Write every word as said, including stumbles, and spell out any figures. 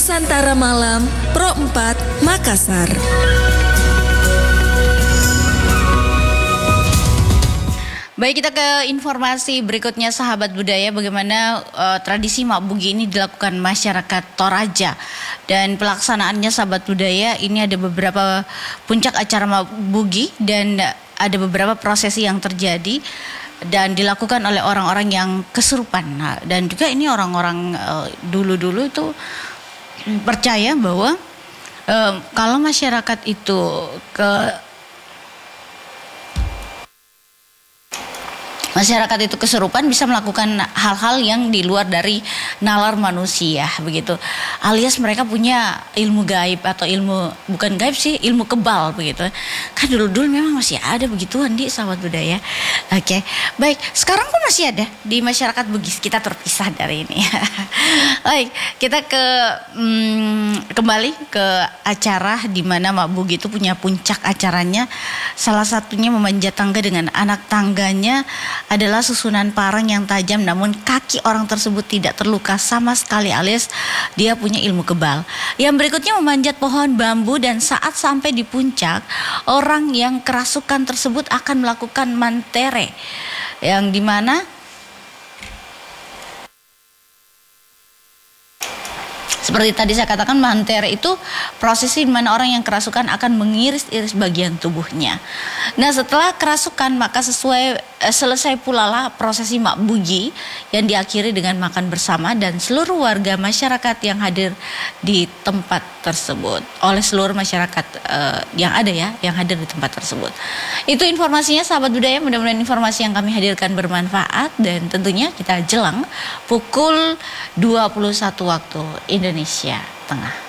Nusantara Malam, Pro empat, Makassar. Baik, kita ke informasi berikutnya sahabat budaya, bagaimana uh, tradisi Mak Bugi ini dilakukan masyarakat Toraja. Dan pelaksanaannya sahabat budaya, ini ada beberapa puncak acara Mak Bugi dan ada beberapa prosesi yang terjadi dan dilakukan oleh orang-orang yang kesurupan. Nah, dan juga ini orang-orang uh, dulu-dulu itu percaya bahwa uh, kalau masyarakat itu ke Masyarakat itu kesurupan bisa melakukan hal-hal yang di luar dari nalar manusia, begitu. Alias mereka punya ilmu gaib atau ilmu, bukan gaib sih, ilmu kebal, begitu. Kan dulu-dulu memang masih ada begituan di sahabat budaya. Oke, baik. Sekarang kok masih ada di masyarakat Bugis, kita terpisah dari ini. Baik, kita ke hmm, kembali ke acara di mana Mak Bugi itu punya puncak acaranya. Salah satunya memanjat tangga dengan anak tangganya adalah susunan parang yang tajam, namun kaki orang tersebut tidak terluka sama sekali, alias dia punya ilmu kebal. Yang berikutnya memanjat pohon bambu, dan saat sampai di puncak, orang yang kerasukan tersebut akan melakukan mantere, yang dimana seperti tadi saya katakan, mantere itu prosesi di mana orang yang kerasukan akan mengiris-iris bagian tubuhnya. Nah, setelah kerasukan maka sesuai eh, selesai pula lah prosesi Mak Bugi yang diakhiri dengan makan bersama dan seluruh warga masyarakat yang hadir di tempat tersebut, oleh seluruh masyarakat eh, yang ada ya, yang hadir di tempat tersebut. Itu informasinya sahabat budaya, mudah-mudahan informasi yang kami hadirkan bermanfaat dan tentunya kita jelang pukul dua puluh satu waktu Indonesia Tengah.